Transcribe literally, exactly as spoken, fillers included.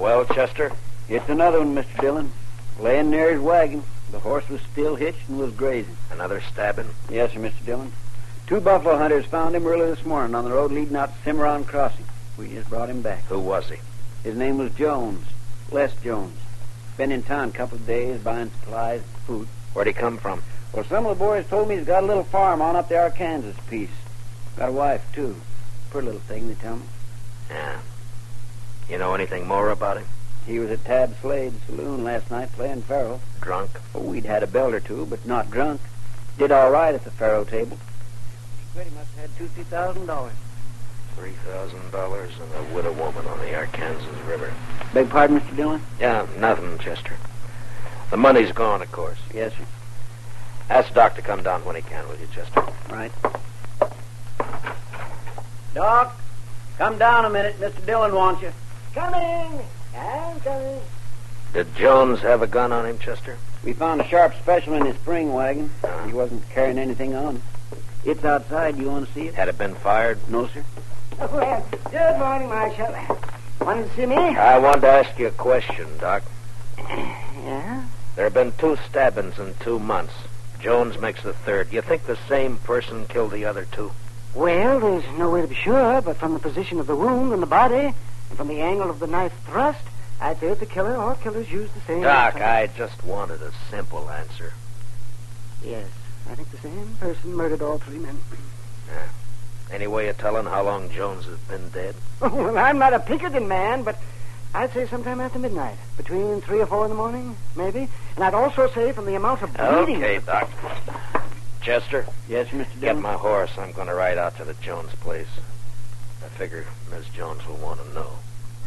Well, Chester? It's another one, Mister Dillon. Laying near his wagon. The horse was still hitched and was grazing. Another stabbing? Yes, sir, Mister Dillon. Two buffalo hunters found him early this morning on the road leading out to Cimarron Crossing. We just brought him back. Who was he? His name was Jones. Les Jones. Been in town a couple of days buying supplies and food. Where'd he come from? Well, some of the boys told me he's got a little farm on up the Arkansas piece. Got a wife, too. Pretty little thing, they tell me. Yeah. You know anything more about him? He was at Tab Slade's saloon last night playing faro. Drunk? Oh, we'd had a belt or two, but not drunk. Did all right at the faro table. He quit. He must have had two, three thousand dollars. Three thousand dollars and a widow woman on the Arkansas River. Beg pardon, Mister Dillon? Yeah, nothing, Chester. The money's gone, of course. Yes, sir. Ask Doc to come down when he can, will you, Chester? Right. Doc, come down a minute. Mister Dillon wants you. Coming. I'm coming. Did Jones have a gun on him, Chester? We found a sharp special in his spring wagon. Uh-huh. He wasn't carrying anything on him. It's outside. You want to see it? Had it been fired? No, sir. Well, good morning, Marshal. Wanted to see me? I wanted to ask you a question, Doc. Yeah? There have been two stabbings in two months. Jones makes the third. You think the same person killed the other two? Well, there's no way to be sure, but from the position of the wound and the body, and from the angle of the knife thrust, I'd say that the killer or killers used the same... Doc, I just wanted a simple answer. Yes, I think the same person murdered all three men. Yeah. Any way of telling how long Jones has been dead? Oh, well, I'm not a Pinkerton man, but I'd say sometime after midnight. Between three or four in the morning, maybe. And I'd also say from the amount of bleeding... Okay, Doc. Chester? Yes, Mister Get Dillon? my horse. I'm going to ride out to the Jones place. I figure Miss Jones will want to know.